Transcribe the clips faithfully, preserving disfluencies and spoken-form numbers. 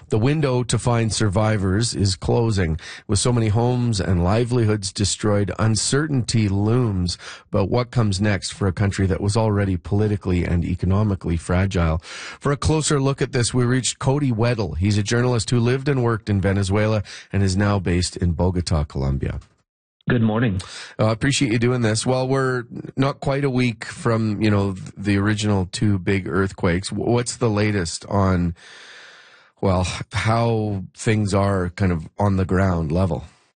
The window to find survivors is closing. With so many homes and livelihoods destroyed, uncertainty looms about what comes next for a country that was already politically and economically fragile. For a closer look at this, we reached Cody Weddle. He's a journalist who lived and worked in Venezuela and is now based in Bogota, Colombia. Good morning. I uh, appreciate you doing this. Well, we're not quite a week from, you know, the original two big earthquakes. What's the latest on, well, how things are kind of on the ground level?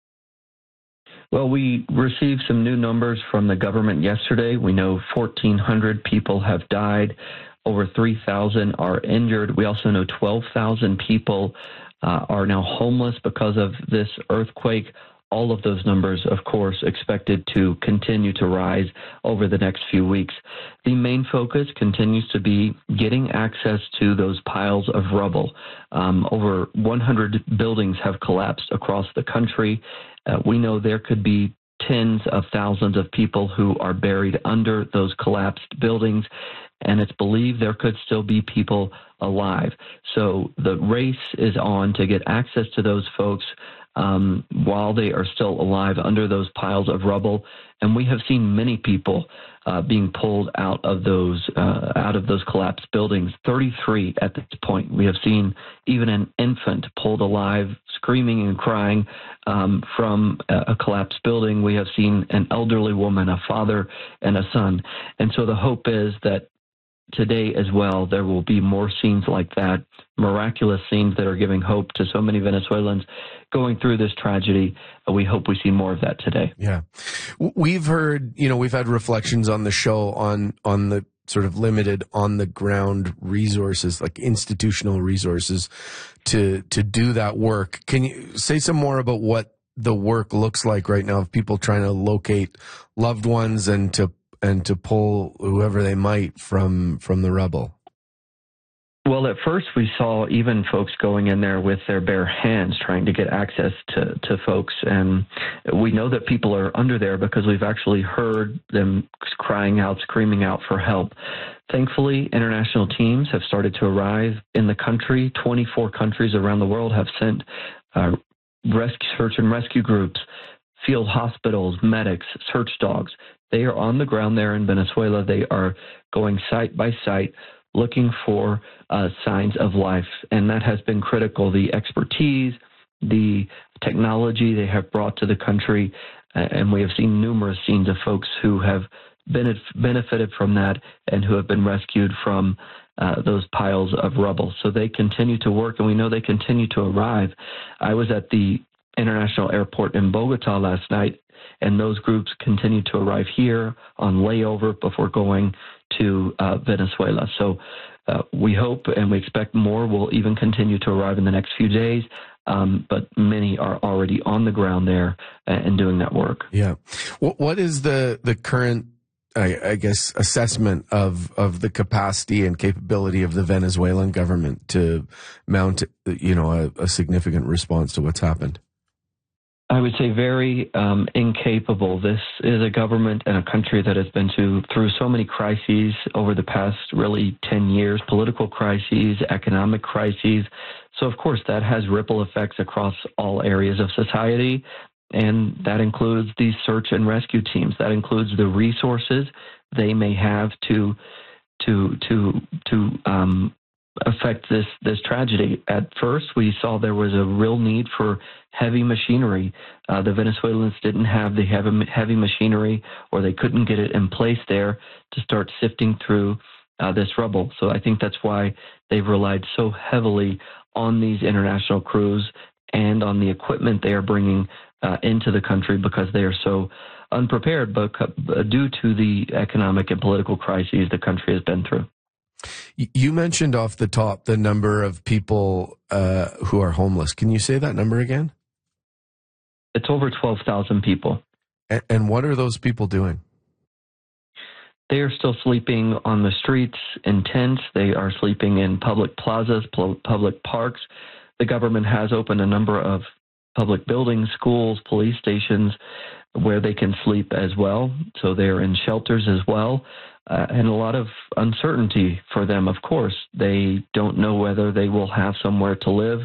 Well, we received some new numbers from the government yesterday. We know fourteen hundred people have died. Over three thousand are injured. We also know twelve thousand people uh, are now homeless because of this earthquake. All of those numbers, of course, expected to continue to rise over the next few weeks. The main focus continues to be getting access to those piles of rubble. Um, over one hundred buildings have collapsed across the country. Uh, we know there could be tens of thousands of people who are buried under those collapsed buildings, and it's believed there could still be people alive. So the race is on to get access to those folks Um, while they are still alive under those piles of rubble. And we have seen many people uh, being pulled out of those uh, out of those collapsed buildings, thirty-three at this point. We have seen even an infant pulled alive, screaming and crying um, from a, a collapsed building. We have seen an elderly woman, a father and a son. And so the hope is that today as well, there will be more scenes like that, miraculous scenes that are giving hope to so many Venezuelans going through this tragedy. We hope we see more of that today. Yeah. We've heard, you know, we've had reflections on the show on, on the sort of limited on the ground resources, like institutional resources to, to do that work. Can you say some more about what the work looks like right now of people trying to locate loved ones and to and to pull whoever they might from from the rubble? Well, at first we saw even folks going in there with their bare hands trying to get access to, to folks. And we know that people are under there because we've actually heard them crying out, screaming out for help. Thankfully, international teams have started to arrive in the country. twenty-four countries around the world have sent uh, rescue, search and rescue groups, field hospitals, medics, search dogs. They are on the ground there in Venezuela. They are going site by site looking for uh, signs of life, and that has been critical. The expertise, the technology they have brought to the country, uh, and we have seen numerous scenes of folks who have benef- benefited from that and who have been rescued from uh, those piles of rubble. So they continue to work, and we know they continue to arrive. I was at the International Airport in Bogota last night, and those groups continue to arrive here on layover before going to uh, Venezuela. So uh, we hope and we expect more will even continue to arrive in the next few days, um, but many are already on the ground there and doing that work. Yeah. What is the, the current, I, I guess, assessment of, of the capacity and capability of the Venezuelan government to mount, you know, a, a significant response to what's happened? I would say very um, incapable. This is a government and a country that has been to, through so many crises over the past really ten years, political crises, economic crises. So, of course, that has ripple effects across all areas of society, and that includes these search and rescue teams. That includes the resources they may have to to to to um, affect this this tragedy. At first, we saw there was a real need for heavy machinery. Uh, the Venezuelans didn't have the heavy, heavy machinery, or they couldn't get it in place there to start sifting through uh, this rubble. So I think that's why they've relied so heavily on these international crews and on the equipment they are bringing uh, into the country, because they are so unprepared, but due to the economic and political crises the country has been through. You mentioned off the top the number of people uh, who are homeless. Can you say that number again? It's over twelve thousand people. And, and what are those people doing? They are still sleeping on the streets in tents. They are sleeping in public plazas, public parks. The government has opened a number of public buildings, schools, police stations, where they can sleep as well. So they're in shelters as well. Uh, and a lot of uncertainty for them, of course. They don't know whether they will have somewhere to live.